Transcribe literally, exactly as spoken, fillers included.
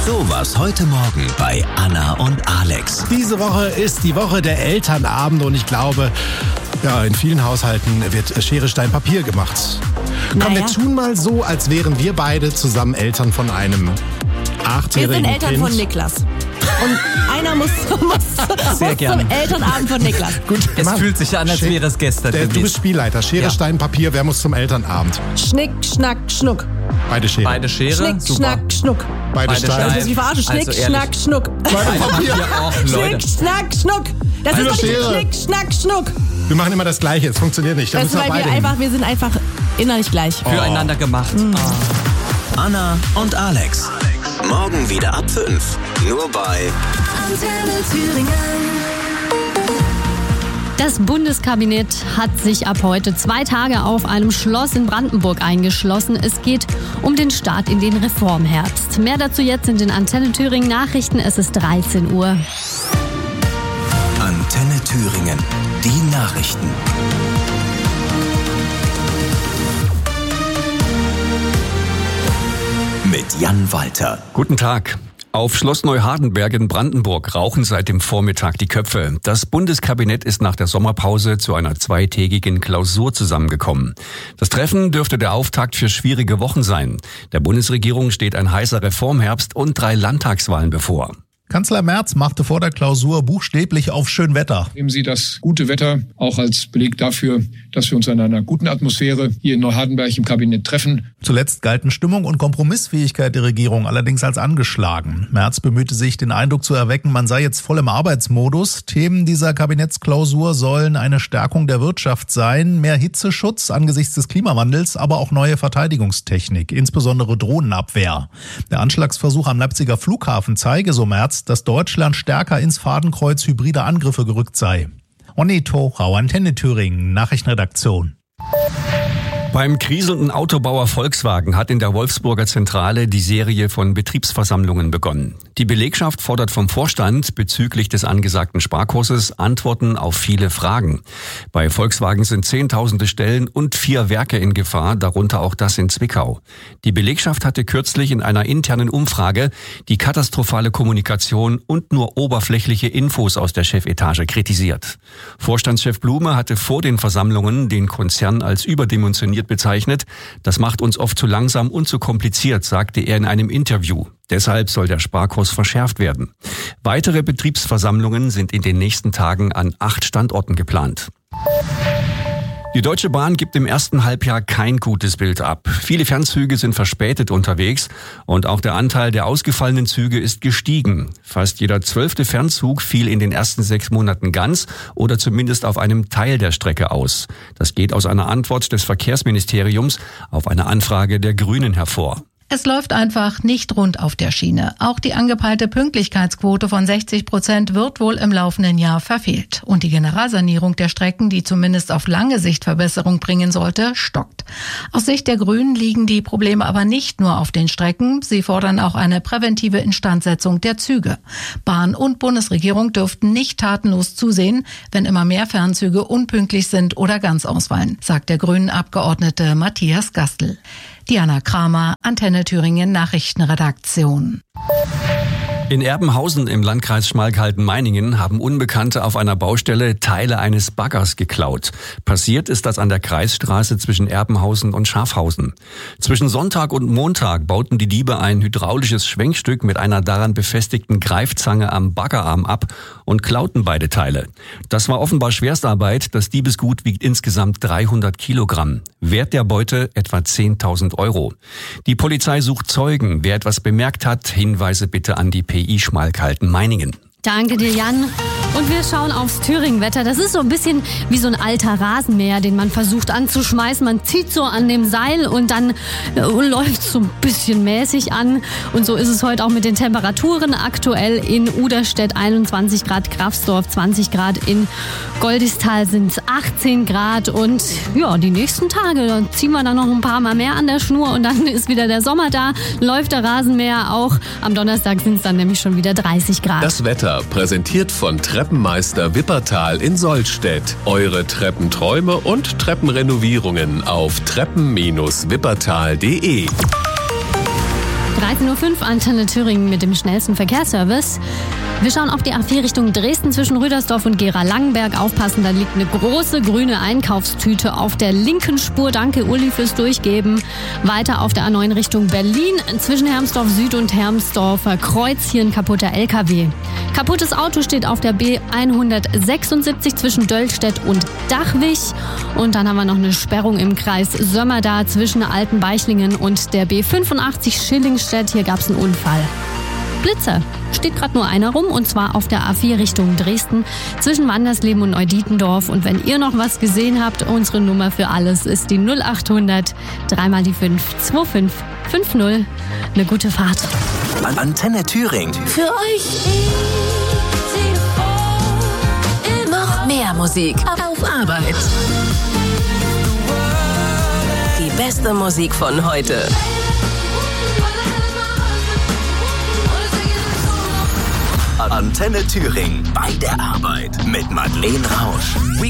So was heute Morgen bei Anna und Alex. Diese Woche ist die Woche der Elternabend und ich glaube, ja, in vielen Haushalten wird Schere, Stein, Papier gemacht. Komm, Naja. wir tun mal so, als wären wir beide zusammen Eltern von einem Wir achtjährigen sind Eltern Kind. von Niklas. Und einer muss, muss, Sehr muss gerne. zum Elternabend von Niklas. Gut, Es Mann. fühlt sich an, als Scher- wäre das gestern Der, du gewesen. bist Spielleiter. Schere, Ja. Stein, Papier. Wer muss zum Elternabend? Schnick, schnack, schnuck. Beide Schere. Beide Schere, Schnick, super. schnack, schnuck. Beide, Beide Steine. Das ist wie verarscht. Schnick, Also ehrlich. schnack, schnuck. Beide Papier. Ja, auch, Schnick, Leute. schnack, schnuck. Das Beide ist doch nicht Schere. Schnick, schnack, schnuck. Wir machen immer das Gleiche. Es funktioniert nicht. Da Das ist, müssen wir weil wir beide hin. einfach, wir sind einfach innerlich gleich. Füreinander gemacht. Anna und Alex. Morgen wieder ab fünf. Nur bei Antenne Thüringen. Das Bundeskabinett hat sich ab heute zwei Tage auf einem Schloss in Brandenburg eingeschlossen. Es geht um den Start in den Reformherbst. Mehr dazu jetzt in den Antenne Thüringen Nachrichten. Es ist dreizehn Uhr. Antenne Thüringen. Die Nachrichten. Mit Jan Walter. Guten Tag. Auf Schloss Neuhardenberg in Brandenburg rauchen seit dem Vormittag die Köpfe. Das Bundeskabinett ist nach der Sommerpause zu einer zweitägigen Klausur zusammengekommen. Das Treffen dürfte der Auftakt für schwierige Wochen sein. Der Bundesregierung steht ein heißer Reformherbst und drei Landtagswahlen bevor. Kanzler Merz machte vor der Klausur buchstäblich auf Schönwetter. Nehmen Sie das gute Wetter auch als Beleg dafür, dass wir uns in einer guten Atmosphäre hier in Neuhardenberg im Kabinett treffen. Zuletzt galten Stimmung und Kompromissfähigkeit der Regierung allerdings als angeschlagen. Merz bemühte sich, den Eindruck zu erwecken, man sei jetzt voll im Arbeitsmodus. Themen dieser Kabinettsklausur sollen eine Stärkung der Wirtschaft sein, mehr Hitzeschutz angesichts des Klimawandels, aber auch neue Verteidigungstechnik, insbesondere Drohnenabwehr. Der Anschlagsversuch am Leipziger Flughafen zeige, so Merz, dass Deutschland stärker ins Fadenkreuz hybrider Angriffe gerückt sei. Onni Tochau, Antenne Thüringen, Nachrichtenredaktion. Beim kriselnden Autobauer Volkswagen hat in der Wolfsburger Zentrale die Serie von Betriebsversammlungen begonnen. Die Belegschaft fordert vom Vorstand bezüglich des angesagten Sparkurses Antworten auf viele Fragen. Bei Volkswagen sind zehntausende Stellen und vier Werke in Gefahr, darunter auch das in Zwickau. Die Belegschaft hatte kürzlich in einer internen Umfrage die katastrophale Kommunikation und nur oberflächliche Infos aus der Chefetage kritisiert. Vorstandschef Blume hatte vor den Versammlungen den Konzern als überdimensioniert bezeichnet. Das macht uns oft zu langsam und zu kompliziert, sagte er in einem Interview. Deshalb soll der Sparkurs verschärft werden. Weitere Betriebsversammlungen sind in den nächsten Tagen an acht Standorten geplant. Die Deutsche Bahn gibt im ersten Halbjahr kein gutes Bild ab. Viele Fernzüge sind verspätet unterwegs und auch der Anteil der ausgefallenen Züge ist gestiegen. Fast jeder zwölfte Fernzug fiel in den ersten sechs Monaten ganz oder zumindest auf einem Teil der Strecke aus. Das geht aus einer Antwort des Verkehrsministeriums auf eine Anfrage der Grünen hervor. Es läuft einfach nicht rund auf der Schiene. Auch die angepeilte Pünktlichkeitsquote von sechzig Prozent wird wohl im laufenden Jahr verfehlt. Und die Generalsanierung der Strecken, die zumindest auf lange Sicht Verbesserung bringen sollte, stockt. Aus Sicht der Grünen liegen die Probleme aber nicht nur auf den Strecken. Sie fordern auch eine präventive Instandsetzung der Züge. Bahn und Bundesregierung dürften nicht tatenlos zusehen, wenn immer mehr Fernzüge unpünktlich sind oder ganz ausfallen, sagt der Grünen-Abgeordnete Matthias Gastl. Diana Kramer, Antenne Thüringen Nachrichtenredaktion. In Erbenhausen im Landkreis Schmalkalden-Meiningen haben Unbekannte auf einer Baustelle Teile eines Baggers geklaut. Passiert ist das an der Kreisstraße zwischen Erbenhausen und Schafhausen. Zwischen Sonntag und Montag bauten die Diebe ein hydraulisches Schwenkstück mit einer daran befestigten Greifzange am Baggerarm ab und klauten beide Teile. Das war offenbar Schwerstarbeit. Das Diebesgut wiegt insgesamt dreihundert Kilogramm. Wert der Beute etwa zehntausend Euro. Die Polizei sucht Zeugen. Wer etwas bemerkt hat, Hinweise bitte an die P I Schmalkalden-Meiningen. Danke dir, Jan. Und wir schauen aufs Thüringen-Wetter. Das ist so ein bisschen wie so ein alter Rasenmäher, den man versucht anzuschmeißen. Man zieht so an dem Seil und dann äh, läuft so ein bisschen mäßig an. Und so ist es heute auch mit den Temperaturen. Aktuell in Uderstedt einundzwanzig Grad, Grafsdorf zwanzig Grad, in Goldistal sind es achtzehn Grad. Und ja, die nächsten Tage, da ziehen wir dann noch ein paar Mal mehr an der Schnur und dann ist wieder der Sommer da. Läuft der Rasenmäher auch. Am Donnerstag sind es dann nämlich schon wieder dreißig Grad. Das Wetter präsentiert von Treppenmeister Wippertal in Sollstedt. Eure Treppenträume und Treppenrenovierungen auf treppen Bindestrich wippertal punkt de. dreizehn Uhr fünf, Antenne Thüringen mit dem schnellsten Verkehrsservice. Wir schauen auf die A vier Richtung Dresden zwischen Rüdersdorf und Gera-Langenberg. Aufpassen, da liegt eine große grüne Einkaufstüte auf der linken Spur. Danke, Uli, fürs Durchgeben. Weiter auf der A neun Richtung Berlin zwischen Hermsdorf Süd und Hermsdorfer Kreuz. Hier ein kaputter L K W. Kaputtes Auto steht auf der B hundertsechsundsiebzig zwischen Döllstedt und Dachwig. Und dann haben wir noch eine Sperrung im Kreis Sömmerda zwischen Altenbeichlingen und der B fünfundachtzig Schillingstedt. Hier gab es einen Unfall. Blitzer. Steht gerade nur einer rum, und zwar auf der A vier Richtung Dresden zwischen Wandersleben und Neudietendorf. Und wenn ihr noch was gesehen habt, unsere Nummer für alles ist die null achthundert, dreimal die fünf, zwei fünf fünf null. Eine gute Fahrt. Antenne Thüringen. Für euch noch mehr Musik auf Arbeit. Die beste Musik von heute. Antenne Thüringen bei der Arbeit mit Madeleine Rausch.